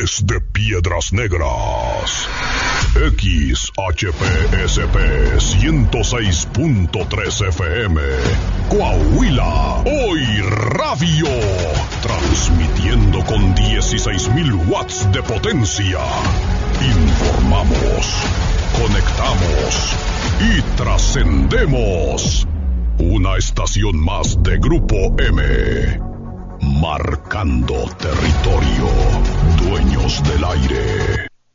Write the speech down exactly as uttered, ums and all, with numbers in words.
Desde Piedras Negras, X H P S P ciento seis punto tres F M, Coahuila, Hoy Radio, transmitiendo con dieciséis mil watts de potencia. Informamos, conectamos y trascendemos. Una estación más de Grupo M. Marcando territorio. Dueños del aire.